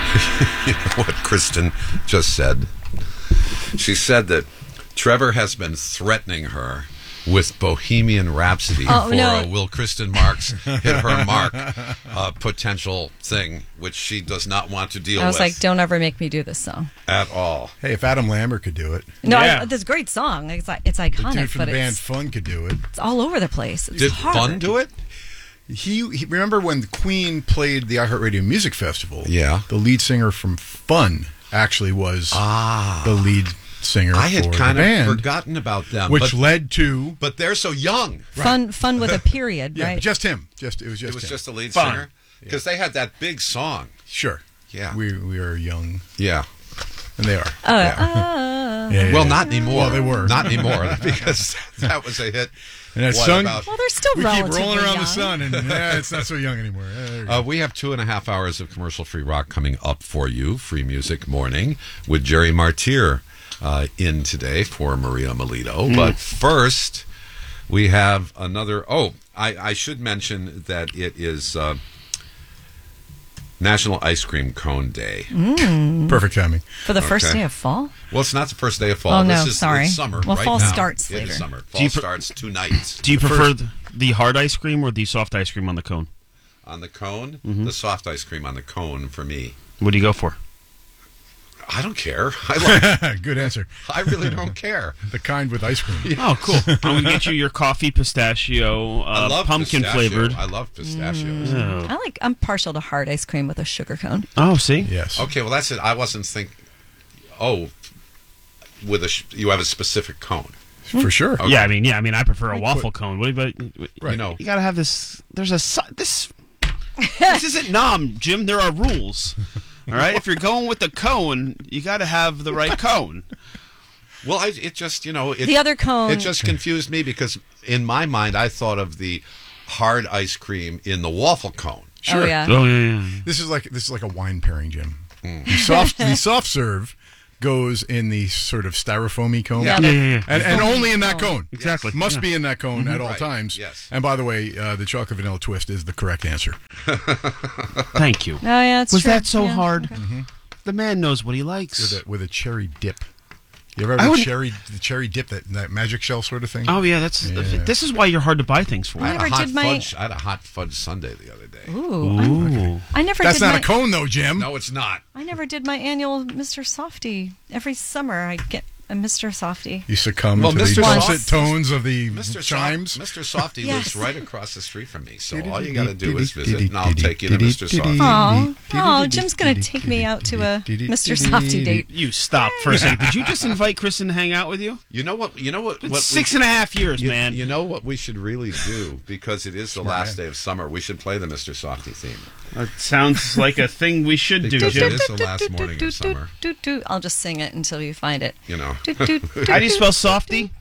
You know what Kristen just said? She said that Trevor has been threatening her with Bohemian Rhapsody will Kristen Marks hit her mark potential thing, which she does not want to deal with. I was like, don't ever make me do this song. At all. Hey, if Adam Lambert could do it. No, this great song. It's iconic. The dude from the band Fun could do it. It's all over the place. Did hard. Fun do it? He remember when the Queen played the iHeartRadio Music Festival? Yeah. The lead singer from Fun actually was the lead singer I had for kind the of band, forgotten about them. which led to... But they're so young. Fun with a period, yeah, right? but just him. It was It was him. just the lead Fun. singer? Because they had that big song. Sure. Yeah. We are young. Yeah. And they are. Yeah. Well, not anymore. Well, they were. Not anymore, because that was a hit. And that song... Well, they're still we keep relatively rolling around young. the sun, and it's not so young anymore. We have 2.5 hours of commercial-free rock coming up for you. Free Music Morning with Jerry Martyr in today for Maria Melito. But first, we have another... I should mention that it is National Ice Cream Cone Day. Perfect timing. For the first day of fall? Well, it's not the first day of fall. Oh, no, It's sorry. summer Well, right fall now. starts It later. is summer. Fall starts tonight. Do you prefer the hard ice cream or the soft ice cream on the cone? On the cone? The soft ice cream on the cone for me. What do you go for? I don't care. I Good answer. I really don't care. The kind with ice cream. Oh, cool. I'm going to get you your coffee pistachio, I love pumpkin pistachio. flavored. I love pistachios. I'm partial to hard ice cream with a sugar cone. Oh, see? Yes. Okay, well, that's it. I wasn't thinking... you have a specific cone. For sure. Okay. Yeah, I mean, I prefer a waffle cone. But You know, you got to have this. There's this. This isn't Nom, Jim. There are rules. All right. If you're going with the cone, you got to have the right cone. well, it just, The other cone. It just confused me because in my mind, I thought of the hard ice cream in the waffle cone. Sure. Oh, yeah. Oh yeah. This is like a wine pairing, Jim. The soft serve goes in the sort of styrofoamy cone. Yeah. And only in that cone. Exactly. Must be in that cone at all Right. times. Yes. And by the way, the chocolate vanilla twist is the correct answer. Thank you. Oh, yeah, it's Was true. that so Yeah. hard? The man knows what he likes. With a cherry dip. You ever have the cherry dip, that magic shell sort of thing? Oh yeah, this is why you're hard to buy things for. I had, never a hot did my- fudge, I had a hot fudge sundae the other day. Ooh. I never That's did not my, a cone, though, Jim. No, it's not. I never did my annual Mr. Softy. Every summer I get a Mr. Softy. You succumb Well, to the Mr. dulcet Soft- tones of the Mr. chimes. Mr. Softy Yes. lives right across the street from me, so all you got to do is visit, and I'll take you to Mr. Softy. Oh, Jim's going to take me out to a Mr. Softy date. You stop for a second. Did you just invite Kristen to hang out with you? You know what? It's 6.5 years, man. You know what we should really do, because it is the last day of summer. We should play the Mr. Softy theme. It sounds like a thing we should do, Because Jim. it is the last morning of summer. I'll just sing it until you find it. You know, How do you spell softy?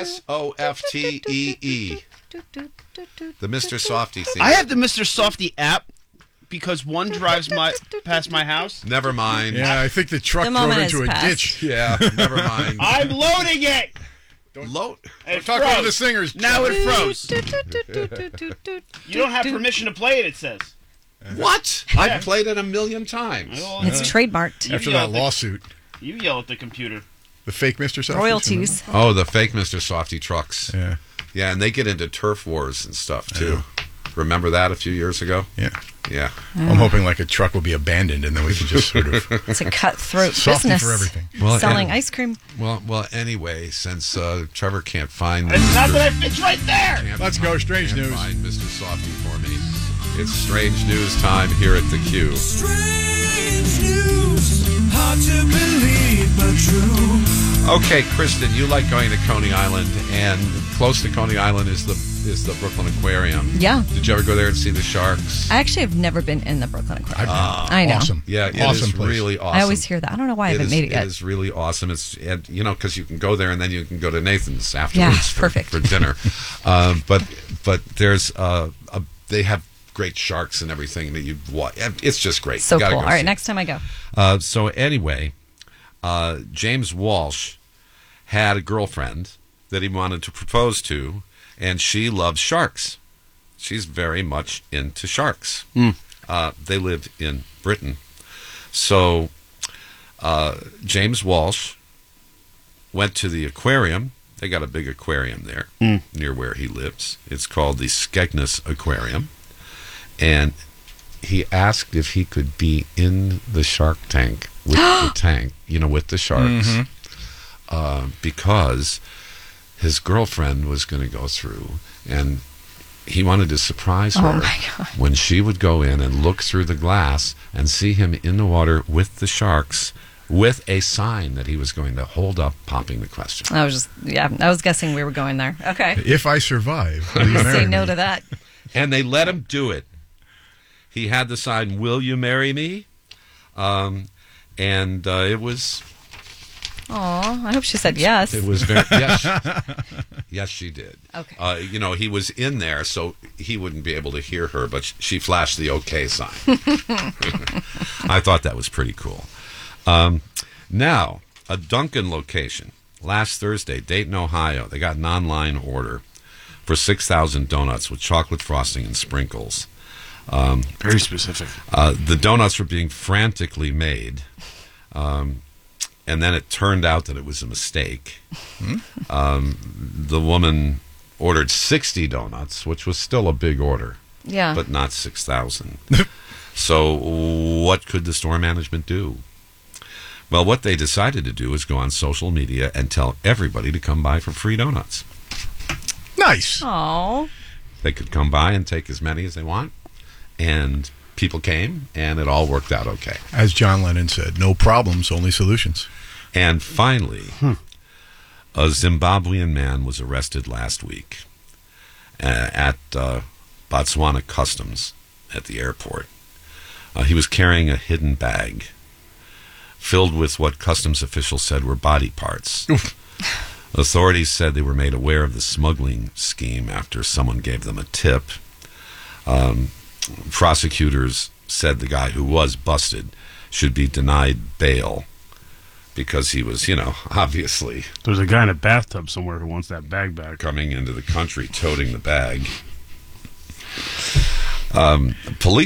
Softee. The Mr. Softy theme. I have the Mr. Softy app because one drives past my house. Never mind. Yeah, I think the truck The drove moment into has a passed. ditch. Yeah, never mind. I'm loading it. Load. It Talk over froze. the singers. Now it froze. You don't have permission to play it, it says. What? I've played it 1,000,000 times. It's trademarked. You After yell that at the- lawsuit. You yell at the computer. The fake Mr. Softy. Royalties. Oh, the fake Mr. Softy trucks. Yeah. Yeah, and they get into turf wars and stuff, too. Remember that a few years ago? Yeah. Yeah. I'm hoping like a truck will be abandoned and then we can just sort of It's a cutthroat Softy business. for everything. Well, Selling and- ice cream. Well. Anyway, since Trevor can't find It's not that it's right there. Let's go, strange can't news. find Mr. Softy for me. It's strange news time here at the Q. Strange news, hard to believe but true. Okay, Kristen, you like going to Coney Island, and close to Coney Island is the Brooklyn Aquarium. Yeah. Did you ever go there and see the sharks? I actually have never been in the Brooklyn Aquarium. I know. Awesome. Yeah, it awesome is place. really awesome. I always hear that. I don't know why I haven't made it yet. It is really awesome. It's because you can go there and then you can go to Nathan's afterwards perfect. for dinner. But there's they have great sharks and everything that you watch. It's just great. So You gotta cool. go All right, see it. next time I go. So anyway, James Walsh had a girlfriend that he wanted to propose to, and she loves sharks. She's very much into sharks. They live in Britain. So James Walsh went to the aquarium. They got a big aquarium there near where he lives. It's called the Skegness Aquarium. And he asked if he could be in the shark tank with the tank, with the sharks, because his girlfriend was going to go through, and he wanted to surprise her when she would go in and look through the glass and see him in the water with the sharks, with a sign that he was going to hold up, popping the question. I was guessing we were going there. Okay. If I survive, will you marry Say no me? to that. And they let him do it. He had the sign, "Will you marry me?" And it was... Aw, I hope she said yes. It was very... Yes, she did. Okay. He was in there, so he wouldn't be able to hear her, but she flashed the okay sign. I thought that was pretty cool. Now, a Dunkin' location. Last Thursday, Dayton, Ohio, they got an online order for 6,000 donuts with chocolate frosting and sprinkles. Very specific. The donuts were being frantically made, and then it turned out that it was a mistake. The woman ordered 60 donuts, which was still a big order, but not 6,000. So what could the store management do? Well, what they decided to do is go on social media and tell everybody to come by for free donuts. Nice. Aw. They could come by and take as many as they want, and people came, and it all worked out okay. As John Lennon said, no problems, only solutions. And finally, a Zimbabwean man was arrested last week at Botswana Customs at the airport. He was carrying a hidden bag filled with what customs officials said were body parts. Authorities said they were made aware of the smuggling scheme after someone gave them a tip. Prosecutors said the guy who was busted should be denied bail because he was, obviously... There's a guy in a bathtub somewhere who wants that bag back. ...coming into the country toting the bag. Police